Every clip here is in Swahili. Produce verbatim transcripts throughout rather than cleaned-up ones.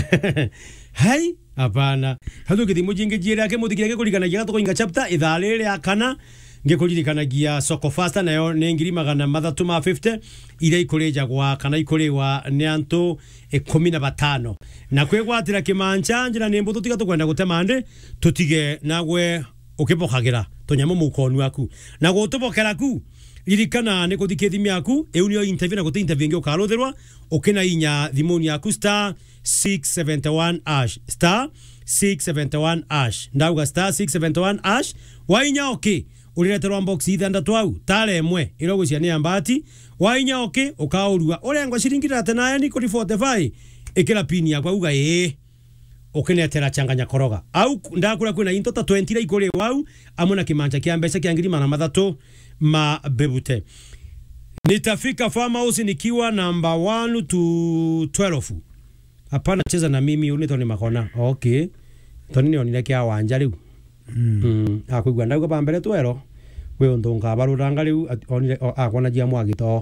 Hai apana hadu githimo jingi jira yake muthikire kulikana giga tuko inga chapter ithalele akana ngekuririkanagia soko faster nayo ne ngiri magana mathatu ma fifty ile ikurejagwa kana ikurewa ne antu ikumi na batano na kwegwatira kimancha njira ne mbutu tiga tukwenda gutemande tutige nagwe ukibokagira tonyamo mukonu aku na gutubokera ku irikana ne kuthikithimia aku eunio interview na guti interview ngi ukarotherwa ukina inya thimoni yaku star six seventy one ash star six seventy one ash ndauga star six seventy one ash wainya okay ulireterwa box ithandatu au tare mwe irogũcia ni ambati wainya okay ukaurua urengo ciringi thate naye ni kuri forty-five ikira pin yakwa uga eh ukinetera changanya koroga au ndakura kwina into ta twenty ra ikore wau amuna kimancha kia mbeca kia ngiri mana mathatu ma bebute. Nitafika farmhouse nikiwa number one to twelve. Hapana cheza na mimi unito ni makona. Okay. Toni ni onile kia wanja riu. Mm. Mm. Akwigwa ndauga bambere twero. We ondonga baruranga riu onile akona jia mwagito.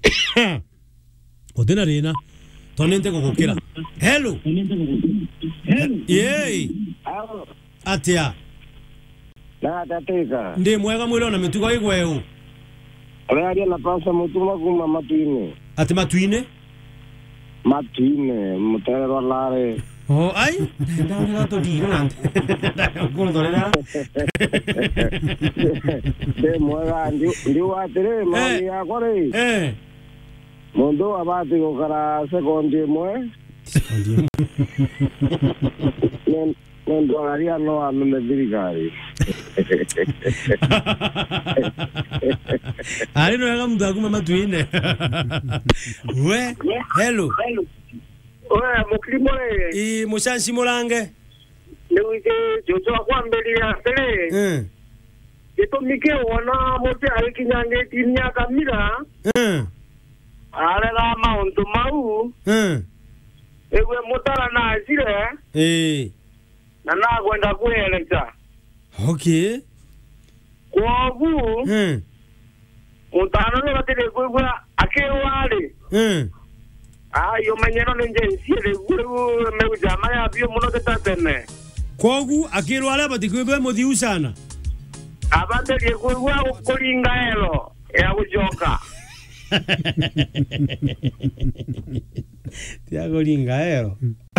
Odena rena. Toni nte gukira. Hello. Yey. Atia. Na tateka. Ndi mwega mwilo na mitugo igweu. Oya na pasa mutuma kuma matuine. Ati matuine? Matuine, mutero lare. Oh, ai. Nda nda to di nante. Kono dolera. De mwega ndi ndi watere mali ya kore. Eh. Mondo abati ko kara sekondi mwe. Sekondi. Nen nen doaria no ame dirigari. Ari no yaga mtu akuma matuine. We, hello. Oya muklimore. I mushanshi murange. Niwike jojo kwa mbele ya tele. Eh. Eto mike wana mote alikinyange tinya kamira. Eh. Ale la maundu mau. Eh. Ewe motara na asire. Eh. Na na kwenda kuelekea. Okay. Kwa bu. Eh. Mutano ne batele kwa akewale. Eh. Ah, yo menyero nje siele guru me ujama ya bio muno tetatene. Kogu akiro ala batikwe mo diusana. Abate ye kwa kulinga elo ya ujoka. Tiago lingaero.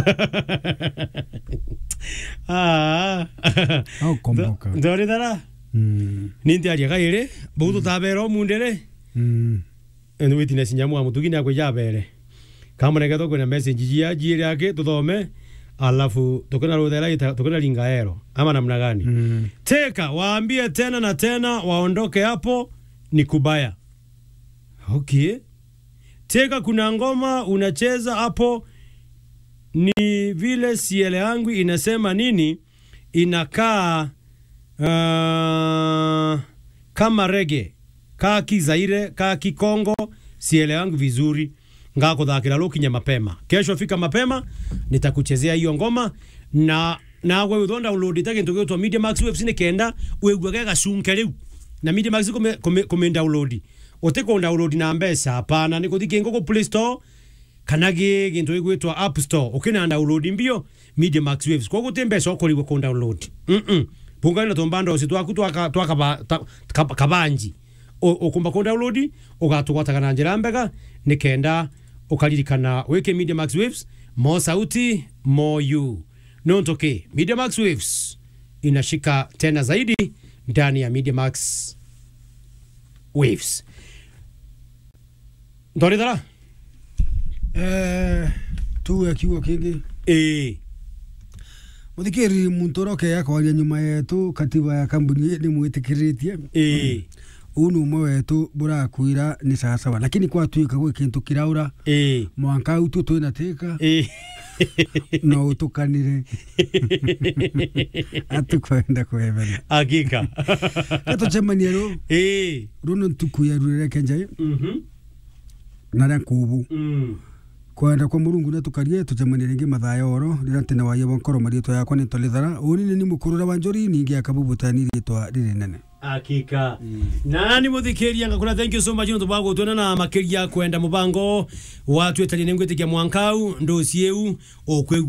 Ah. Au komboka. Ndore dara. Mm. Nindi aria gaire, buto tabero mundere. Mm. Eno witness nyamu amutugini akwe jabere. Kama nega tokwe na message jia jire yake tudome alafu tokena rodela ita tokena lingaero ama namna gani? Mm. Teka waambie tena na tena waondoke hapo ni kubaya. Okay. Teka kuna ngoma unacheza hapo ni vile siele yangu inasema nini inakaa uh, kama reggae kaa kizaire kaa kikongo siele yangu vizuri ngako dhakira lokinya mapema kesho fika mapema nitakuchezea hiyo ngoma na na wewe udonda download itake ntoke to Media Max Waves ne kenda wewe gwaga sunke leu na Media Max come come, come download oteko download na mbesa hapana niko thikengo ko Play Store kanage gintu igwetwa App Store ukina download mbio Media Max Waves kwa gutembesa okoliwe ko download mhm punga na tombanda ositwa twaka twaka kabanji okumba ko download ugatugwata kana njira mbega nikenda ukalirikana weke Media Max Waves mo sauti mo you nontoke Media Max Waves inashika tena zaidi ndani ya Media Max Waves. Ndore dara Eh, tu ya kiwa kingi. eh Muthikiri muntoroke yakwaria nyuma yetu katiba ya kambuni ni mwitikiritie. eh Unu mwe wetu burakwira ni sawa lakini kwa tuika gwe kintu kiraura eh mwanka utu twina teka eh no utukanire atukwenda kwebena hakika eto chemania ro eh runo tukuya rurere kenjai mhm nara kubu mm kwenda kwa murungu na tukarie tuchemania ringi mathayo oro rira tene wa yebo nkoro marito yakwa ni tolithara uni ni mukurura wa njori ningi akabubutani ritwa riri nene hakika mm. Nani muthikiria ngakura thank you so much no tubago tuona na makiria kwenda mubango watu etali nengwete kya mwankau ndo sieu okwe